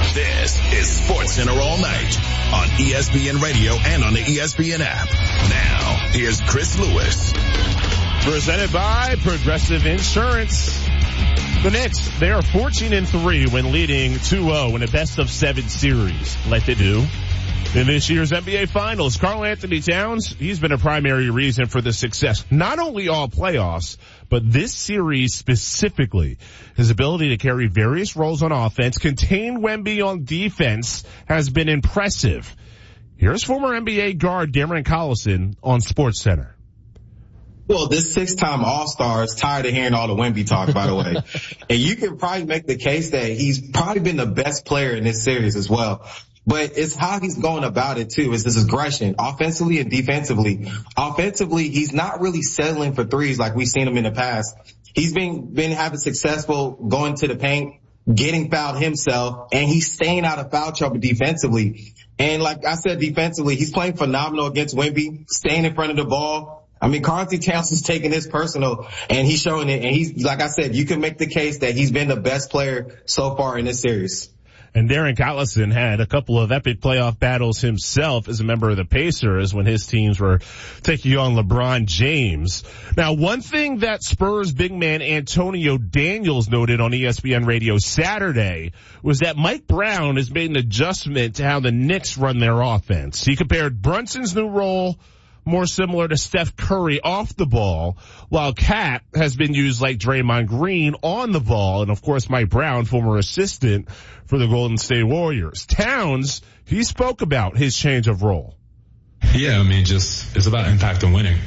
This is Sports Center all night on ESPN Radio and on the ESPN app. Now, here's Chris Lewis. Presented by Progressive Insurance. The Knicks, they are 14-3 when leading 2-0 in a best-of-7 series, like they do in this year's NBA Finals. Karl-Anthony Towns, he's been a primary reason for the success, not only all playoffs, but this series specifically. His ability to carry various roles on offense, contain Wemby on defense, has been impressive. Here's former NBA guard Darren Collison on SportsCenter. Well, this 6-time All-Star is tired of hearing all the Wemby talk, by the way. And you can probably make the case that he's probably been the best player in this series as well. But it's how he's going about it, too. It's his aggression, offensively and defensively. Offensively, he's not really settling for threes like we've seen him in the past. He's been having successful going to the paint, getting fouled himself, and he's staying out of foul trouble defensively. And like I said, defensively, he's playing phenomenal against Wemby, staying in front of the ball. I mean, Karl-Anthony Towns is taking this personal, and he's showing it. And he's, like I said, you can make the case that he's been the best player so far in this series. And Darren Collison had a couple of epic playoff battles himself as a member of the Pacers when his teams were taking on LeBron James. Now, one thing that Spurs big man Antonio Daniels noted on ESPN Radio Saturday was that Mike Brown has made an adjustment to how the Knicks run their offense. He compared Brunson's new role more similar to Steph Curry off the ball, while Cat has been used like Draymond Green on the ball, and of course Mike Brown, former assistant for the Golden State Warriors. Towns, he spoke about his change of role. Yeah, I mean, just it's about impact and winning,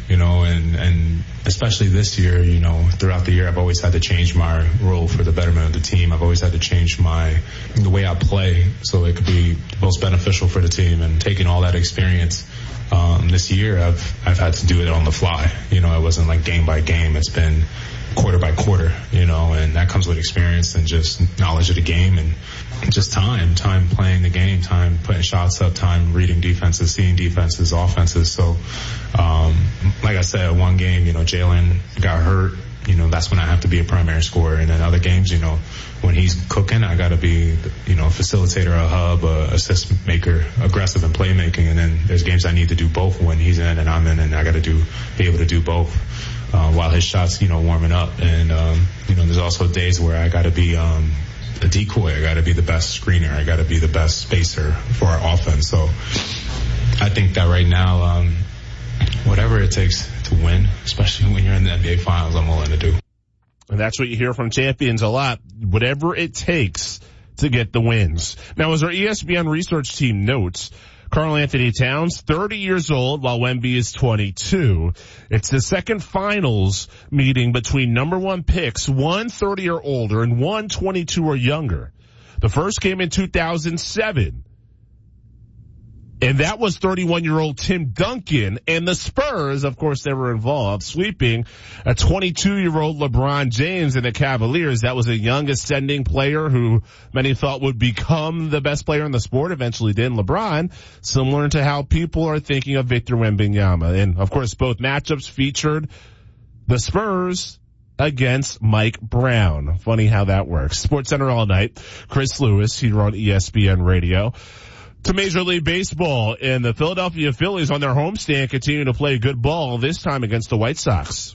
and especially this year, throughout the year, I've always had to change my role for the betterment of the team. I've always had to change the way I play so it could be most beneficial for the team, and taking all that experience this year, I've had to do it on the fly. It wasn't like game by game. It's been quarter by quarter, and that comes with experience and just knowledge of the game and just time playing the game, time putting shots up, time reading defenses, seeing defenses, offenses. So, like I said, one game, Jalen got hurt. That's when I have to be a primary scorer. And in other games, when he's cooking, I got to be, facilitator, a hub, a assist maker, aggressive in playmaking. And then there's games I need to do both when he's in and I'm in, and I got to be able to do both while his shots, warming up. And, there's also days where I got to be a decoy. I got to be the best screener. I got to be the best spacer for our offense. So I think that right now, whatever it takes to win, especially when you're in the NBA Finals, I'm willing to do. And that's what you hear from champions a lot. Whatever it takes to get the wins. Now, as our ESPN research team notes, Karl-Anthony Towns, 30 years old, while Wemby is 22. It's the second finals meeting between number one picks, one 30 or older and one 22 or younger. The first came in 2007. And that was 31-year-old Tim Duncan. And the Spurs, of course, they were involved, sweeping a 22-year-old LeBron James and the Cavaliers. That was a young ascending player who many thought would become the best player in the sport, eventually did, LeBron, similar to how people are thinking of Victor Wembanyama. And, of course, both matchups featured the Spurs against Mike Brown. Funny how that works. SportsCenter all night. Chris Lewis here on ESPN Radio. To Major League Baseball, and the Philadelphia Phillies on their homestand continue to play good ball, this time against the White Sox.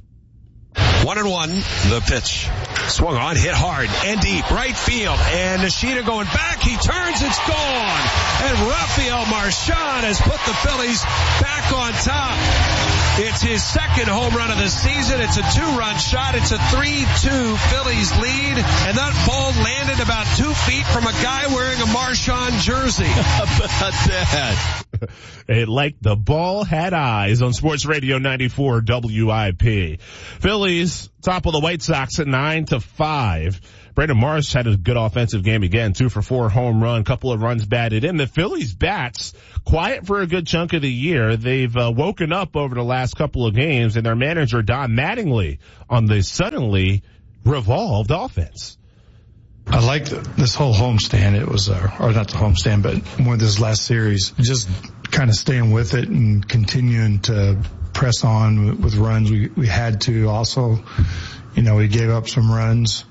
1-1, the pitch. Swung on, hit hard and deep, right field, and Nishida going back, he turns, it's gone! And Rafael Marchand has put the Phillies back on top. It's his second home run of the season, it's a 2-run shot, it's a 3-2 Phillies lead, and that ball landed about 2 feet from a guy wearing a Marchand jersey. How about that? Like the ball had eyes on Sports Radio 94 WIP. Phillies top of the White Sox at 9-5. Brandon Marsh had a good offensive game again, 2 for 4 home run, couple of runs batted in. The Phillies bats quiet for a good chunk of the year. They've woken up over the last couple of games, and their manager Don Mattingly on the suddenly revolved offense. I liked this whole homestand. It was, or not the homestand, but more this last series, just kind of staying with it and continuing to press on with runs. We had to also, we gave up some runs,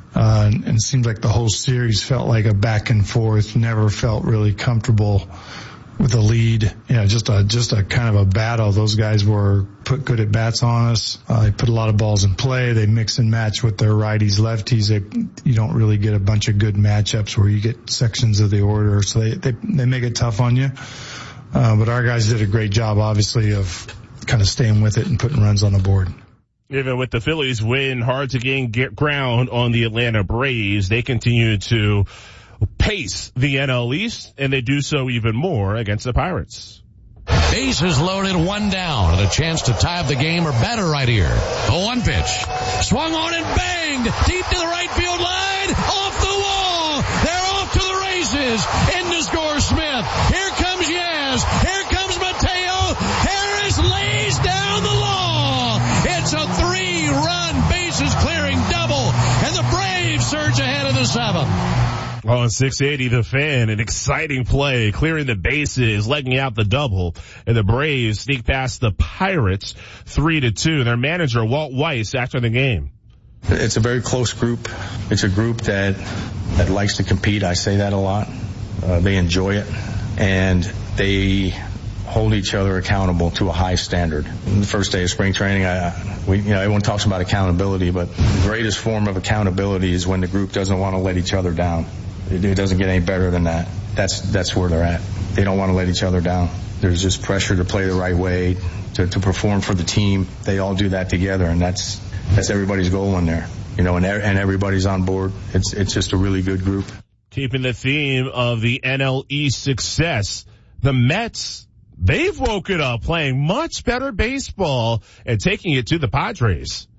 And it seemed like the whole series felt like a back and forth, never felt really comfortable with the lead. Just a kind of a battle. Those guys put good at bats on us. They put a lot of balls in play. They mix and match with their righties, lefties. You don't really get a bunch of good matchups where you get sections of the order. So they make it tough on you. But our guys did a great job, obviously, of kind of staying with it and putting runs on the board. Even with the Phillies win hard to gain ground on the Atlanta Braves, they continue to pace the NL East, and they do so even more against the Pirates. Bases loaded, one down, and a chance to tie up the game or better right here. The one pitch. Swung on and banged deep to the right field line. Off the wall. They're off to the races. In to score Smith. Here comes Yaz. Here comes Mateo. Harris lays down the law. It's a 3-run bases clearing double, and the Braves surge ahead of the 7th. On 680, The Fan, an exciting play, clearing the bases, legging out the double, and the Braves sneak past the Pirates 3-2. Their manager, Walt Weiss, after the game. It's a very close group. It's a group that likes to compete. I say that a lot. They enjoy it, and they hold each other accountable to a high standard. The first day of spring training, everyone talks about accountability, but the greatest form of accountability is when the group doesn't want to let each other down. It doesn't get any better than that. That's where they're at. They don't want to let each other down. There's just pressure to play the right way, to perform for the team. They all do that together, and that's everybody's goal in there. And everybody's on board. It's just a really good group. Keeping the theme of the NL East success, the Mets, they've woken up playing much better baseball and taking it to the Padres.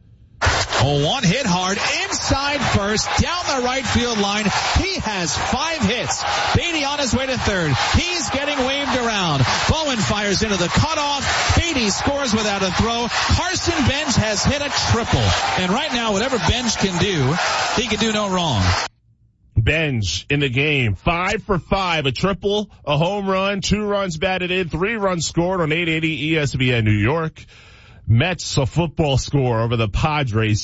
One hit hard inside first, down the right field line. He has 5 hits. Beatty on his way to third. He's getting waved around. Bowen fires into the cutoff. Beatty scores without a throw. Carson Bench has hit a triple. And right now, whatever Bench can do, he can do no wrong. Bench in the game, 5 for 5, a triple, a home run, 2 runs batted in, 3 runs scored on 880 ESPN New York. Mets a football score over the Padres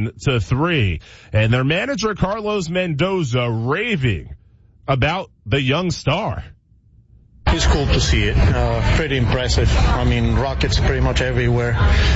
7-3. And their manager Carlos Mendoza raving about the young star. It's cool to see it. Pretty impressive. I mean, rockets pretty much everywhere.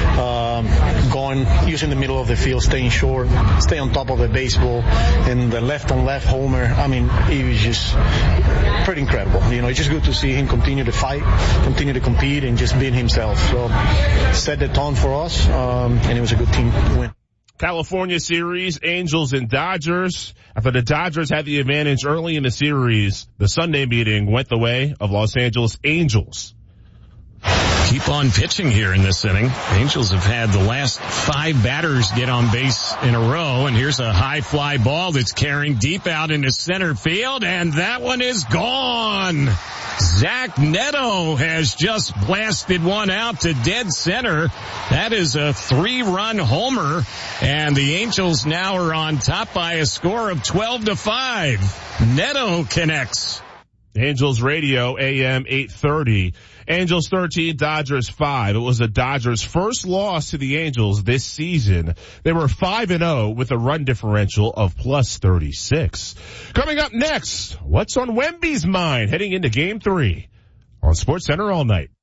Using the middle of the field, staying short, stay on top of the baseball, and the left-on-left homer. I mean, it was just pretty incredible. It's just good to see him continue to fight, continue to compete, and just being himself. So, set the tone for us, and it was a good team win. California series, Angels and Dodgers. After the Dodgers had the advantage early in the series, the Sunday meeting went the way of Los Angeles Angels. Keep on pitching here in this inning. Angels have had the last 5 batters get on base in a row, and here's a high fly ball that's carrying deep out into center field, and that one is gone. Zach Neto has just blasted one out to dead center. That is a 3-run homer, and the Angels now are on top by a score of 12-5. Neto connects. Angels radio, AM 830. Angels 13, Dodgers 5. It was the Dodgers' first loss to the Angels this season. They were 5-0 with a run differential of plus 36. Coming up next, what's on Wemby's mind heading into Game 3 on SportsCenter All Night.